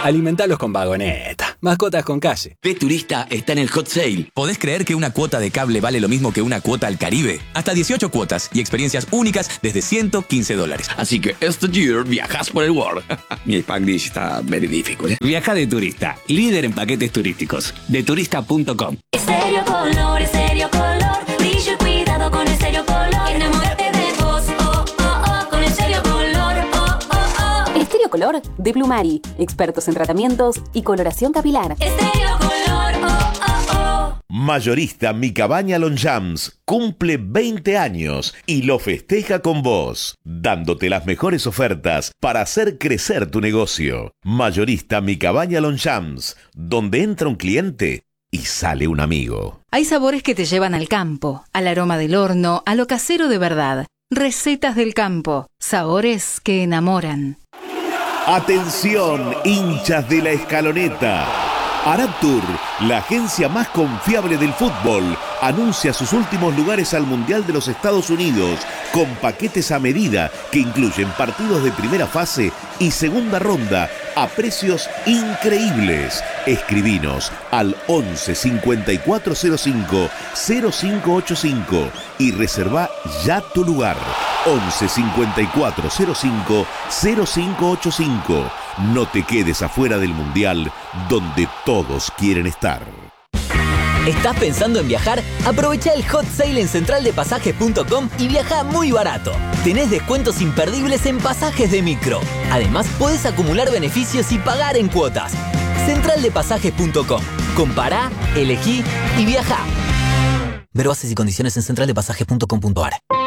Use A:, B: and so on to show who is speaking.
A: Alimentalos con Vagoneta. Mascotas con calle.
B: Turista está en el Hot Sale. ¿Podés creer que una cuota de cable vale lo mismo que una cuota al Caribe? Hasta 18 cuotas y experiencias únicas desde $115.
C: Así que este year viajas por el world. Mi Spanglish está very difficult.
D: Viaja de turista, líder en paquetes turísticos. Deturista.com.
E: Estéreo Color, brillo y cuidado con Estéreo Color. Enamórate de vos, con Estéreo Color,
F: Estéreo Color de Plumari, expertos en tratamientos y coloración capilar.
E: Estéreo Color,
G: Mayorista Mi Cabaña Longchamps cumple 20 años y lo festeja con vos, dándote las mejores ofertas para hacer crecer tu negocio. Mayorista Mi Cabaña Longchamps, donde entra un cliente y sale un amigo.
H: Hay sabores que te llevan al campo, al aroma del horno, a lo casero de verdad. Recetas del campo, sabores que enamoran.
G: Atención, hinchas de la Escaloneta. Araptur, la agencia más confiable del fútbol, anuncia sus últimos lugares al Mundial de los Estados Unidos con paquetes a medida que incluyen partidos de primera fase y segunda ronda a precios increíbles. Escribinos al 11 5405 0585 y reserva ya tu lugar. 11 5405 0585. No te quedes afuera del Mundial, donde todos quieren estar.
I: ¿Estás pensando en viajar? Aprovecha el Hot Sale en centraldepasajes.com y viaja muy barato. Tenés descuentos imperdibles en pasajes de micro. Además, podés acumular beneficios y pagar en cuotas. Centraldepasajes.com. Compará, elegí y viajá. Ver bases y condiciones en centraldepasajes.com.ar.